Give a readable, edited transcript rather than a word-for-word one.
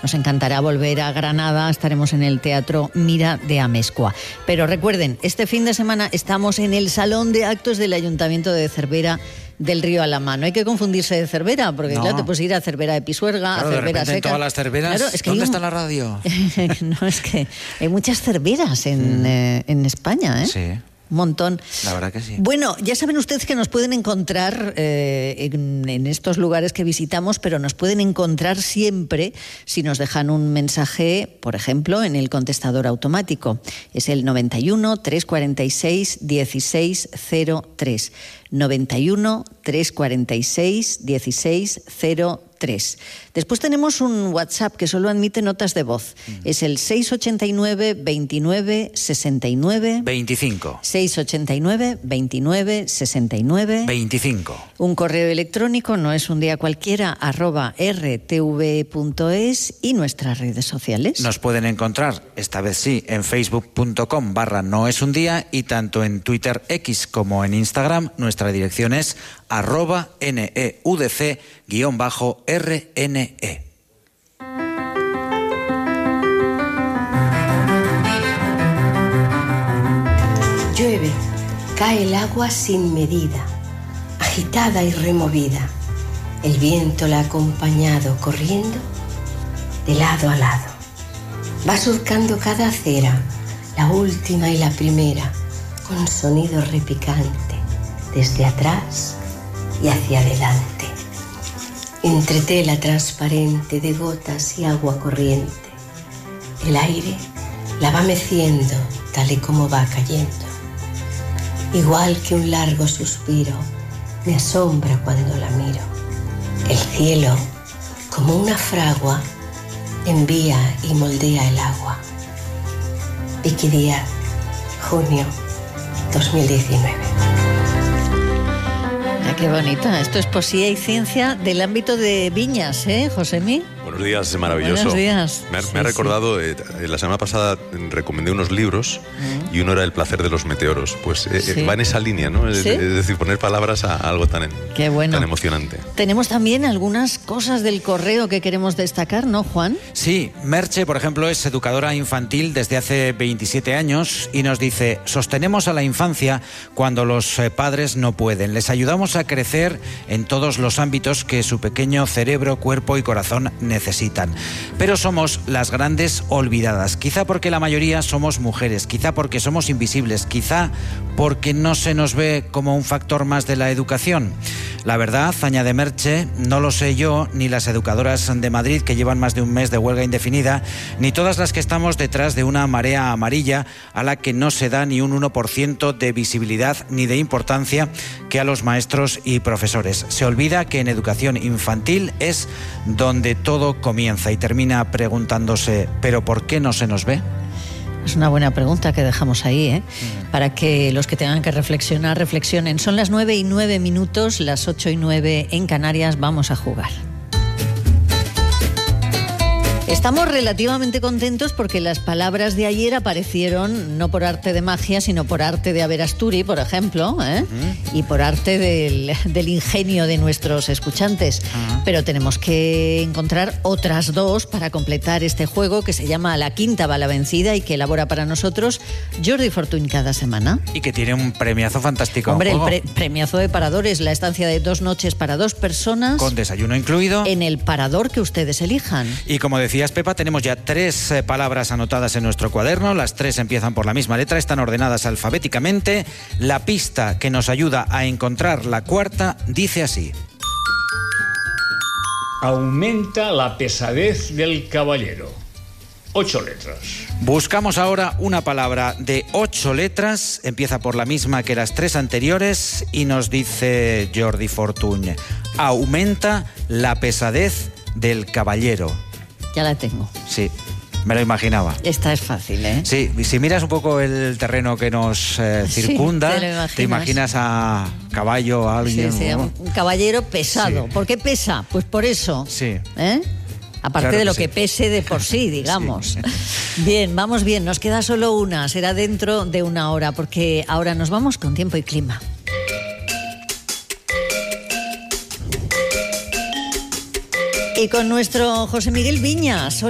nos encantará volver a Granada. Estaremos en el Teatro Mira de Amezcua. Pero recuerden, este fin de semana estamos en el Salón de Actos del Ayuntamiento de Cervera del Río Alamán. No hay que confundirse de Cervera, porque claro, te puedes ir a Cervera de Pisuerga, claro, a Cervera Seca. En todas las cerveras, claro, es que ¿dónde está la radio? No, es que hay muchas cerveras en España, ¿eh? Sí. Un montón. La verdad que sí. Bueno, ya saben ustedes que nos pueden encontrar en estos lugares que visitamos, pero nos pueden encontrar siempre si nos dejan un mensaje, por ejemplo, en el contestador automático. Es el 91 346 1603. 91 346 1603. Después tenemos un WhatsApp que solo admite notas de voz. Es el 689 29 69 25. 689 29 69 25. Un correo electrónico, no es un día cualquiera, @rtv.es, y nuestras redes sociales. Nos pueden encontrar, esta vez sí, en facebook.com/noesundía, y tanto en Twitter X como en Instagram nuestra dirección es @neudc_rne. Llueve, cae el agua sin medida, agitada y removida. El viento la ha acompañado corriendo de lado a lado. Va surcando cada acera, la última y la primera, con sonido repicante, desde atrás y hacia adelante. Entre tela transparente de gotas y agua corriente, el aire la va meciendo tal y como va cayendo. Igual que un largo suspiro, me asombra cuando la miro. El cielo, como una fragua, envía y moldea el agua. Vicky Díaz, junio 2019. Qué bonita. Esto es poesía y ciencia del ámbito de Viñas, ¿eh, Josemi? Buenos días, es maravilloso. Buenos días. Me ha recordado, la semana pasada recomendé unos libros y uno era El placer de los meteoros. Pues va en esa línea, ¿no? Es decir, poner palabras a algo tan emocionante. Tenemos también algunas cosas del correo que queremos destacar, ¿no, Juan? Sí, Merche, por ejemplo, es educadora infantil desde hace 27 años y nos dice: sostenemos a la infancia cuando los padres no pueden. Les ayudamos a crecer en todos los ámbitos que su pequeño cerebro, cuerpo y corazón necesitan. Pero somos las grandes olvidadas, quizá porque la mayoría somos mujeres, quizá porque somos invisibles, quizá porque no se nos ve como un factor más de la educación. La verdad, añade Merche, no lo sé yo, ni las educadoras de Madrid que llevan más de un mes de huelga indefinida, ni todas las que estamos detrás de una marea amarilla a la que no se da ni un 1% de visibilidad ni de importancia que a los maestros y profesores. Se olvida que en educación infantil es donde todo comienza y termina preguntándose: ¿pero por qué no se nos ve? Es una buena pregunta que dejamos ahí, ¿eh? Para que los que tengan que reflexionar, reflexionen. Son las 9:09, las 8:09 en Canarias. Vamos a jugar. Estamos relativamente contentos porque las palabras de ayer aparecieron no por arte de magia, sino por arte de Averasturi, por ejemplo, y por arte del ingenio de nuestros escuchantes. Pero tenemos que encontrar otras dos para completar este juego que se llama La Quinta va la vencida y que elabora para nosotros Jordi Fortuny cada semana. Y que tiene un premiazo fantástico. Hombre, el premiazo de paradores, la estancia de 2 noches para 2 personas. Con desayuno incluido. En el parador que ustedes elijan. Y como decías, Pepa, tenemos ya 3 palabras anotadas en nuestro cuaderno. Las 3 empiezan por la misma letra, están ordenadas alfabéticamente. La pista que nos ayuda a encontrar la cuarta dice así: aumenta la pesadez del caballero. 8 letras. Buscamos ahora una palabra de 8 letras, empieza por la misma que las 3 anteriores y nos dice Jordi Fortuny: aumenta la pesadez del caballero. Ya la tengo. Sí, me lo imaginaba. Esta es fácil, ¿eh? Sí, si miras un poco el terreno que nos circunda, sí, te imaginas a caballo, a alguien. Sí, un caballero pesado. Sí. ¿Por qué pesa? Pues por eso. Sí. Aparte claro de lo que que pese de por sí, digamos. Sí. Bien, vamos bien. Nos queda solo una. Será dentro de una hora, porque ahora nos vamos con tiempo y clima. Y con nuestro José Miguel Viñas.